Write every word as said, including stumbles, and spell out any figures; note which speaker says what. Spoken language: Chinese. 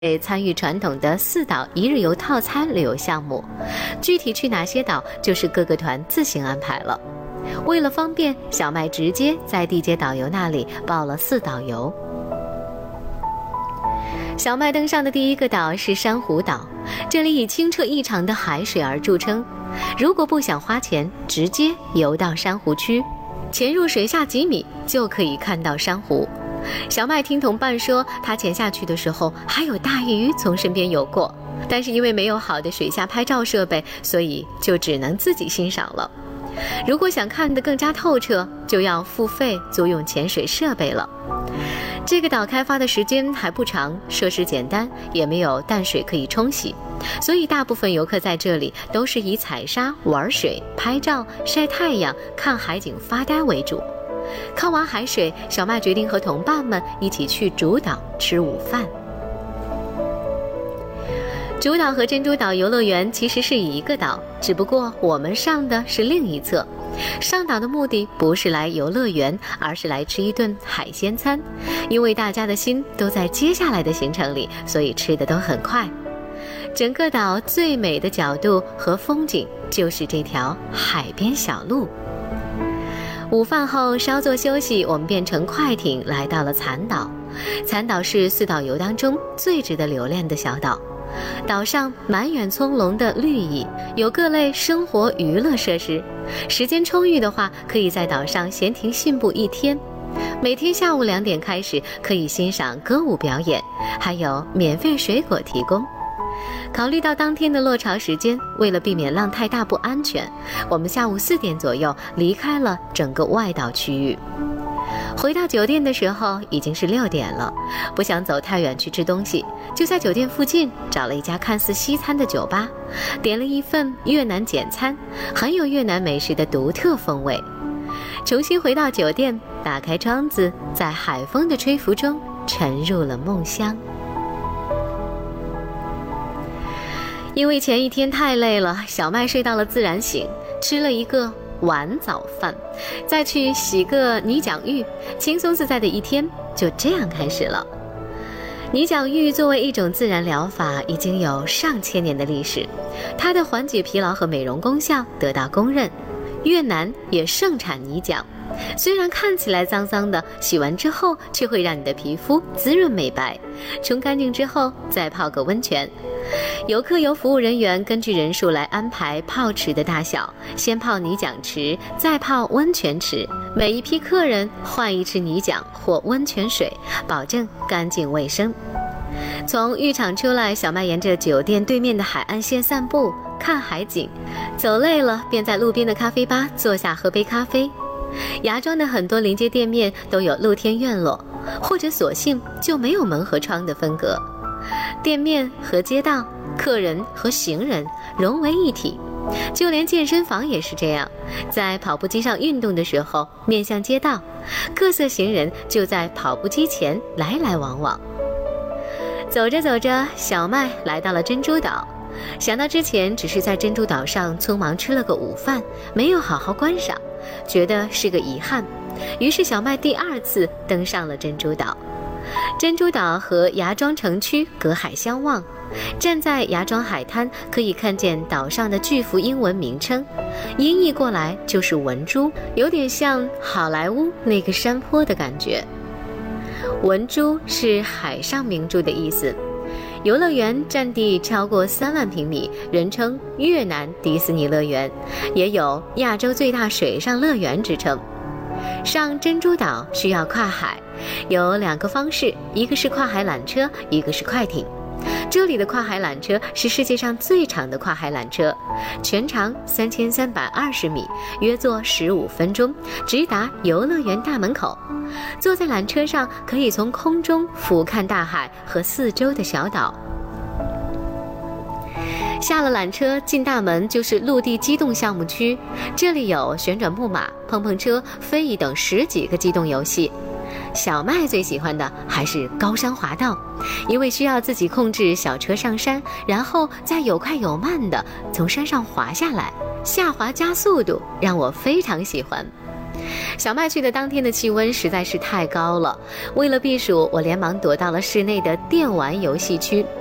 Speaker 1: 参与传统的四岛一日游套餐旅游项目，具体去哪些岛就是各个团自行安排了。为了方便，小麦直接在地接导游那里报了四岛游。小麦登上的第一个岛是珊瑚岛，这里以清澈异常的海水而著称。如果不想花钱，直接游到珊瑚区，潜入水下几米就可以看到珊瑚。小麦听同伴说，他潜下去的时候还有大鱼从身边游过，但是因为没有好的水下拍照设备，所以就只能自己欣赏了。如果想看得更加透彻，就要付费租用潜水设备了。这个岛开发的时间还不长，设施简单，也没有淡水可以冲洗，所以大部分游客在这里都是以采沙、玩水、拍照、晒太阳、看海景发呆为主。看完海水，小麦决定和同伴们一起去主岛吃午饭。主岛和珍珠岛游乐园其实是一个岛，只不过我们上的是另一侧。上岛的目的不是来游乐园，而是来吃一顿海鲜餐。因为大家的心都在接下来的行程里，所以吃的都很快。整个岛最美的角度和风景就是这条海边小路。午饭后稍作休息，我们便乘快艇来到了残岛。残岛是四岛游当中最值得留恋的小岛。岛上满园葱茏的绿意，有各类生活娱乐设施。时间充裕的话，可以在岛上闲庭信步一天。每天下午两点开始可以欣赏歌舞表演，还有免费水果提供。考虑到当天的落潮时间，为了避免浪太大不安全，我们下午四点左右离开了整个外岛区域。回到酒店的时候已经是六点了，不想走太远去吃东西，就在酒店附近找了一家看似西餐的酒吧，点了一份越南简餐，很有越南美食的独特风味。重新回到酒店，打开窗子，在海风的吹拂中沉入了梦乡。因为前一天太累了，小麦睡到了自然醒，吃了一个晚早饭，再去洗个泥脚浴，轻松自在的一天就这样开始了。泥脚浴作为一种自然疗法，已经有上千年的历史，它的缓解疲劳和美容功效得到公认。越南也盛产泥脚，虽然看起来脏脏的，洗完之后却会让你的皮肤滋润美白。冲干净之后再泡个温泉。游客由服务人员根据人数来安排泡池的大小，先泡泥浆池，再泡温泉池。每一批客人换一池泥浆或温泉水，保证干净卫生。从浴场出来，小麦沿着酒店对面的海岸线散步，看海景。走累了，便在路边的咖啡吧坐下喝杯咖啡。芽庄的很多临街店面都有露天院落，或者索性就没有门和窗的分隔。店面和街道，客人和行人融为一体。就连健身房也是这样，在跑步机上运动的时候面向街道，各色行人就在跑步机前来来往往。走着走着，小麦来到了珍珠岛。想到之前只是在珍珠岛上匆忙吃了个午饭，没有好好观赏，觉得是个遗憾，于是小麦第二次登上了珍珠岛。珍珠岛和芽庄城区隔海相望，站在芽庄海滩可以看见岛上的巨幅英文名称，音译过来就是文珠，有点像好莱坞那个山坡的感觉。文珠是海上明珠的意思。游乐园占地超过三万平米，人称越南迪士尼乐园，也有亚洲最大水上乐园之称。上珍珠岛需要跨海，有两个方式，一个是跨海缆车，一个是快艇。这里的跨海缆车是世界上最长的跨海缆车，全长三千三百二十米，约坐十五分钟，直达游乐园大门口。坐在缆车上，可以从空中俯瞰大海和四周的小岛。下了缆车，进大门就是陆地机动项目区，这里有旋转木马、碰碰车、飞椅等十几个机动游戏。小麦最喜欢的还是高山滑道，因为需要自己控制小车上山，然后再有快有慢的从山上滑下来，下滑加速度让我非常喜欢。 小麦去的当天的气温实在是太高了，为了避暑，我连忙躲到了室内的电玩游戏区。